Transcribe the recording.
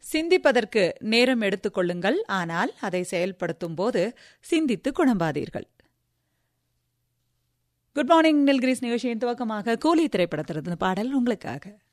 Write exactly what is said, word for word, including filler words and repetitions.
சிந்திப்பதற்கு நேரம் எடுத்துக் கொள்ளுங்கள், ஆனால் அதை செயல்படுத்தும் போது சிந்தித்து குழம்பாதீர்கள். குட் மார்னிங் நில்கிரிஸ் நிகழ்ச்சியின் துவக்கமாக கூலி திரைப்படத்திலிருந்து பாடல் உங்களுக்காக.